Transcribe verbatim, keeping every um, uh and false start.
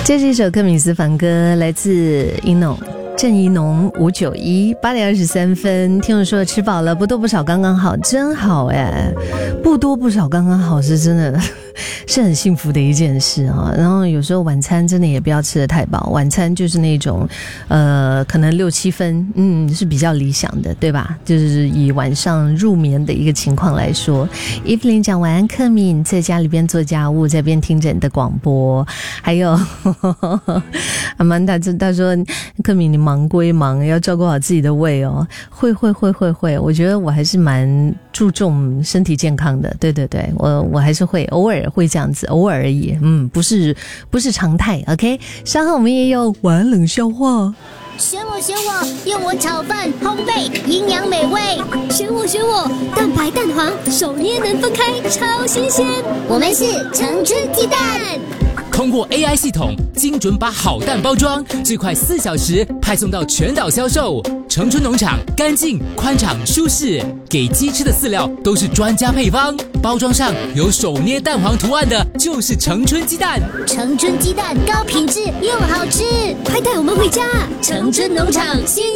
这是一首柯敏思凡歌，来自一农郑怡农五九一八点二十三分。听我说吃饱了，不多不少刚刚好，真好哎！不多不少刚刚好是真的是很幸福的一件事啊。然后有时候晚餐真的也不要吃得太饱，晚餐就是那种呃可能六七分，嗯是比较理想的，对吧？就是以晚上入眠的一个情况来说。伊芙琳讲晚安，柯敏在家里边做家务，在边听着你的广播，还有阿曼达他说柯敏你忙归忙，要照顾好自己的胃哦。会会会会会，我觉得我还是蛮注重身体健康的，对对对，我我还是会偶尔会这样子，偶尔而已，嗯，不是不是常态。OK， 稍后我们也有晚安冷笑话。 选我选我，用我炒饭烘焙，营养美味。选我选我，蛋白蛋黄，手捏能分开，超新鲜。我们是成春鸡蛋。 通过 A I 系统，精准把好蛋包装，最快四小时派送到全岛销售。成春农场干净、宽敞、舒适，给鸡吃的饲料都是专家配方，包装上有手捏蛋黄图案的，就是成春鸡蛋。 成春鸡蛋高品质又好吃，快带我们回家！成春农场新